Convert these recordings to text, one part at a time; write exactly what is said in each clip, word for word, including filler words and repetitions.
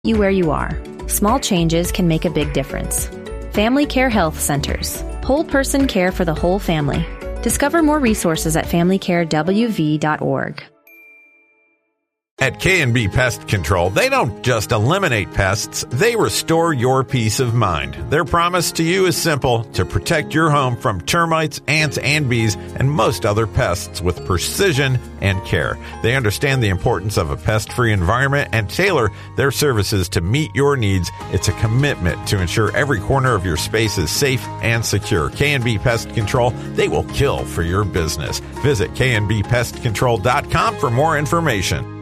You where you are. Small changes can make a big difference. Family Care Health Centers. Whole person care for the whole family. Discover more resources at family care w v dot org. At K and B Pest Control, they don't just eliminate pests, they restore your peace of mind. Their promise to you is simple: to protect your home from termites, ants, and bees, and most other pests with precision and care. They understand the importance of a pest-free environment and tailor their services to meet your needs. It's a commitment to ensure every corner of your space is safe and secure. K and B Pest Control, they will kill for your business. Visit k and b pest control dot com for more information.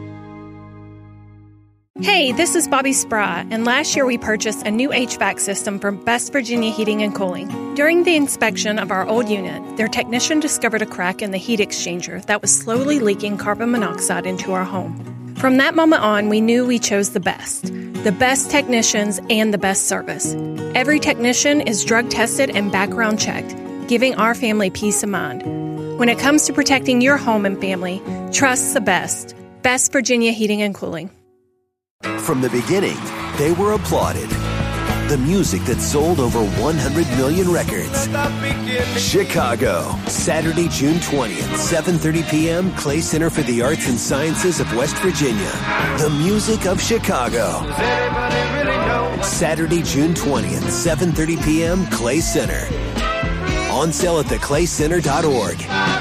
Hey, this is Bobby Sprat, and last year we purchased a new H V A C system from Best Virginia Heating and Cooling. During the inspection of our old unit, their technician discovered a crack in the heat exchanger that was slowly leaking carbon monoxide into our home. From that moment on, we knew we chose the best. The best technicians and the best service. Every technician is drug tested and background checked, giving our family peace of mind. When it comes to protecting your home and family, trust the best. Best Virginia Heating and Cooling. From the beginning, they were applauded. The music that sold over one hundred million records. Chicago, Saturday, June twentieth, seven thirty p.m., Clay Center for the Arts and Sciences of West Virginia. The music of Chicago. Saturday, June twentieth, seven thirty p.m., Clay Center. On sale at the clay center dot org.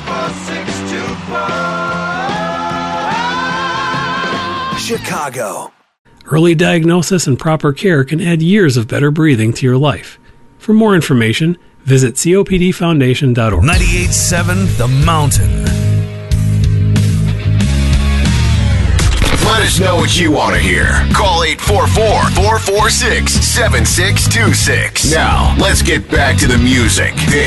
Chicago. Early diagnosis and proper care can add years of better breathing to your life. For more information, visit C O P D foundation dot org. ninety-eight point seven The Mountain. Let us know what you want to hear. Call eight four four, four four six, seven six two six. Now, let's get back to the music. This